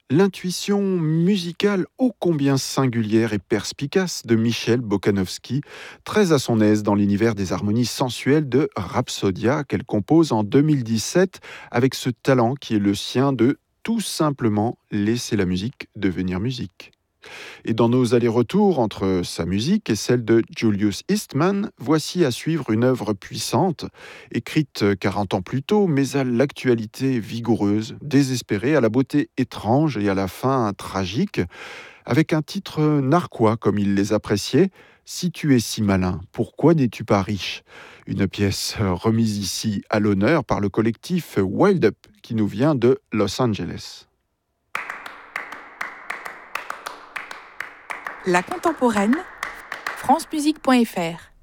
L'intuition musicale ô combien singulière et perspicace de Michel Bokanovsky, très à son aise dans l'univers des harmonies sensuelles de Rhapsodia qu'elle compose en 2017 avec ce talent qui est le sien de tout simplement laisser la musique devenir musique. Et dans nos allers-retours entre sa musique et celle de Julius Eastman, voici à suivre une œuvre puissante, écrite 40 ans plus tôt, mais à l'actualité vigoureuse, désespérée, à la beauté étrange et à la fin tragique, avec un titre narquois comme il les appréciait. Si tu es si malin, pourquoi n'es-tu pas riche? Une pièce remise ici à l'honneur par le collectif Wild Up qui nous vient de Los Angeles. La contemporaine, francemusique.fr